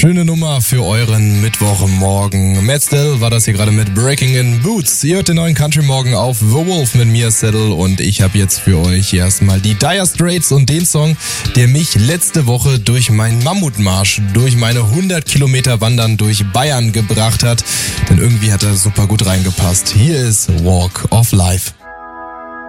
Schöne Nummer für euren Mittwochmorgen. Matt Still war das hier gerade mit Breaking in Boots. Ihr hört den neuen Country Morgen auf The Wolf mit mir, Saddle, und ich habe jetzt für euch erstmal die Dire Straits und den Song, der mich letzte Woche durch meinen Mammutmarsch, durch meine 100 Kilometer Wandern durch Bayern gebracht hat. Denn irgendwie hat er super gut reingepasst. Hier ist Walk of Life.